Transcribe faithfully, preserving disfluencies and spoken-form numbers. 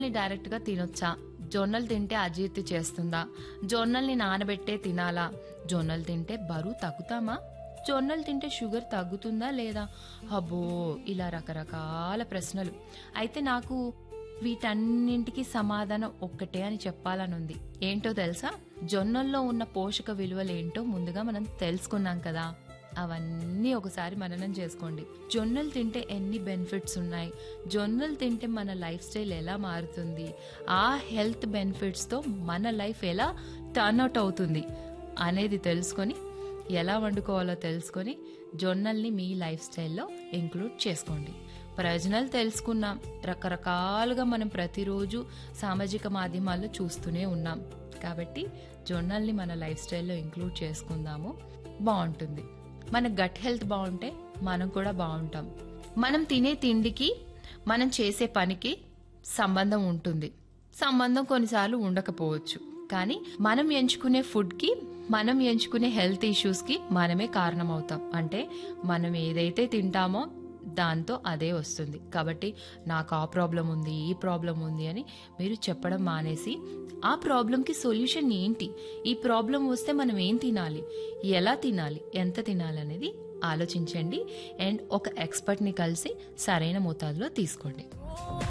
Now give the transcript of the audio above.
Direct గా తినొచ్చా? జొన్నలు తింటే అజీర్తి చేస్తుందా? జొన్నల్ని నానబెట్టే తినాలా? జొన్నలు తింటే బరువు తగ్గుతామా? జొన్నలు తింటే షుగర్ తగ్గుతుందా లేదా? అబ్బో, ఇలా రకరకాల ప్రశ్నలు. అయితే నాకు వీటన్నింటికి సమాధానం ఒక్కటే అని చెప్పాలని ఉంది. ఏంటో తెలుసా? జొన్నల్లో ఉన్న పోషక విలువలు ఏంటో ముందుగా మనం తెలుసుకున్నాం కదా. అవన్నీ ఒకసారి మననం చేసుకోండి. జొన్నలు తింటే ఎన్ని బెనిఫిట్స్ ఉన్నాయి, జొన్నలు తింటే మన లైఫ్ స్టైల్ ఎలా మారుతుంది, ఆ హెల్త్ బెనిఫిట్స్ తో మన లైఫ్ ఎలా టర్న్ అవుట్ అవుతుంది అనేది తెలుసుకొని, ఎలా వండుకోవాలో తెలుసుకొని జొన్నల్ని మీ లైఫ్ స్టైల్లో ఇంక్లూడ్ చేసుకోండి. ప్రయోజనాలు తెలుసుకున్నాం. రకరకాలుగా మనం ప్రతిరోజు సామాజిక మాధ్యమాల్లో చూస్తూనే ఉన్నాం. కాబట్టి జొన్నల్ని మన లైఫ్ స్టైల్లో ఇంక్లూడ్ చేసుకుందాము. బాగుంటుంది. మన గట్ హెల్త్ బాగుంటే మనం కూడా బాగుంటాం. మనం తినే తిండికి మనం చేసే పనికి సంబంధం ఉంటుంది. సంబంధం కొన్నిసార్లు ఉండకపోవచ్చు. కానీ మనం ఎంచుకునే ఫుడ్ కి, మనం ఎంచుకునే హెల్త్ ఇష్యూస్ కి మనమే కారణం అవుతాం. అంటే మనం ఏదైతే తింటామో దాంతో అదే వస్తుంది. కాబట్టి నాకు ఆ ప్రాబ్లం ఉంది, ఈ ప్రాబ్లం ఉంది అని మీరు చెప్పడం మానేసి, ఆ ప్రాబ్లంకి సొల్యూషన్ ఏంటి, ఈ ప్రాబ్లం వస్తే మనం ఏం తినాలి, ఎలా తినాలి, ఎంత తినాలి అనేది ఆలోచించండి. అండ్ ఒక ఎక్స్పర్ట్ని కలిసి సరైన మోతాదులో తీసుకోండి.